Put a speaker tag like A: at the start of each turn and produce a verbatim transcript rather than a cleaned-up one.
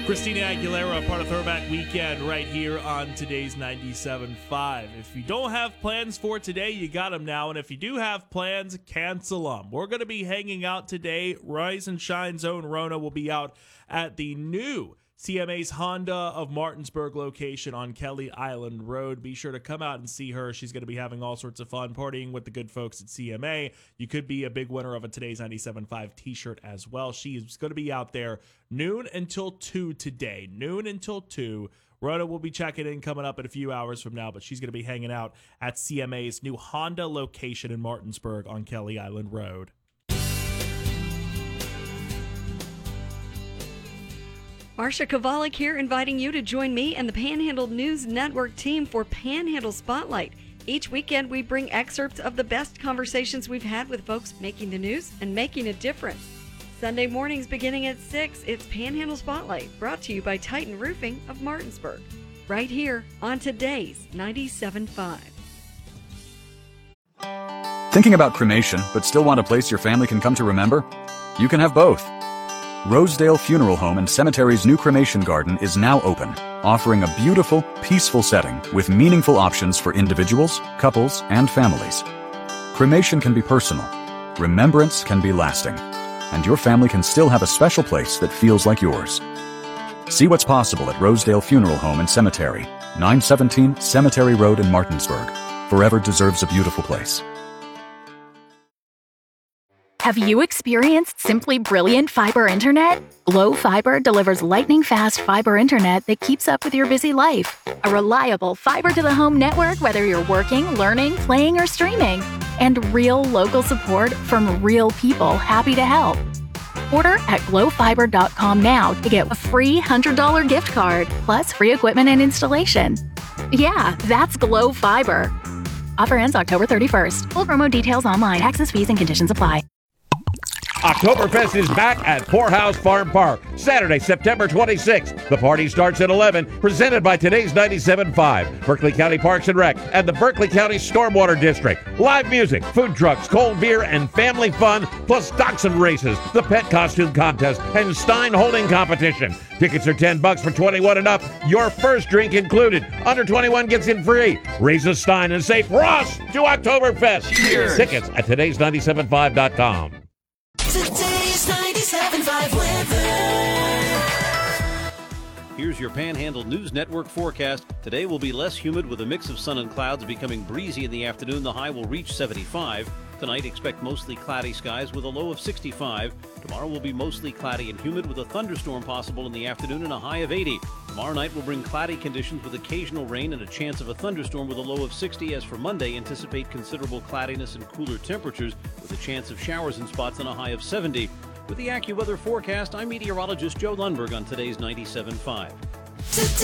A: Christina Aguilera, part of Throwback Weekend, right here on today's ninety-seven point five. If you don't have plans for today, you got them now. And if you do have plans, cancel them. We're going to be hanging out today. Rise and Shine Zone Rona will be out at the new C M A's Honda of Martinsburg location on Kelly Island Road. Be sure to come out and see her. She's going to be having all sorts of fun partying with the good folks at C M A. You could be a big winner of a Today's ninety-seven point five t-shirt as well. She is going to be out there noon until two today. Noon until two. Rhoda will be checking in coming up in a few hours from now, but she's going to be hanging out at C M A's new Honda location in Martinsburg on Kelly Island Road.
B: Marsha Kovalik here, inviting you to join me and the Panhandle News Network team for Panhandle Spotlight. Each weekend, we bring excerpts of the best conversations we've had with folks making the news and making a difference. Sunday mornings beginning at six, it's Panhandle Spotlight, brought to you by Titan Roofing of Martinsburg, right here on today's ninety-seven point
C: five. Thinking about cremation, but still want a place your family can come to remember? You can have both. Rosedale Funeral Home and Cemetery's new cremation garden is now open, offering a beautiful, peaceful setting with meaningful options for individuals, couples, and families. Cremation can be personal, remembrance can be lasting, and your family can still have a special place that feels like yours. See what's possible at Rosedale Funeral Home and Cemetery, nine seventeen Cemetery Road in Martinsburg. Forever deserves a beautiful place.
D: Have you experienced simply brilliant fiber internet? Glow Fiber delivers lightning-fast fiber internet that keeps up with your busy life. A reliable fiber-to-the-home network whether you're working, learning, playing, or streaming. And real local support from real people happy to help. Order at glow fiber dot com now to get a free one hundred dollars gift card, plus free equipment and installation. Yeah, that's Glow Fiber. Offer ends October thirty-first. Full promo details online. Taxes, fees, and conditions apply.
E: Oktoberfest is back at Poorhouse Farm Park, Saturday, September twenty-sixth. The party starts at eleven, presented by today's ninety-seven point five, Berkeley County Parks and Rec, and the Berkeley County Stormwater District. Live music, food trucks, cold beer, and family fun, plus dachshund races, the pet costume contest, and Stein holding competition. Tickets are ten bucks for twenty-one and up. Your first drink included. Under twenty-one gets in free. Raise a Stein and say Frost to Oktoberfest. Cheers. Tickets at todays ninety-seven point five dot com.
F: Today's ninety-seven point five weather.
G: Here's your Panhandle News Network forecast. Today will be less humid with a mix of sun and clouds, becoming breezy in the afternoon. The high will reach seventy-five. Tonight, expect mostly cloudy skies with a low of sixty-five. Tomorrow will be mostly cloudy and humid with a thunderstorm possible in the afternoon and a high of eighty. Tomorrow night will bring cloudy conditions with occasional rain and a chance of a thunderstorm with a low of sixty. As for Monday, anticipate considerable cloudiness and cooler temperatures with a chance of showers in spots and a high of seventy. With the AccuWeather forecast, I'm meteorologist Joe Lundberg on today's ninety-seven point five.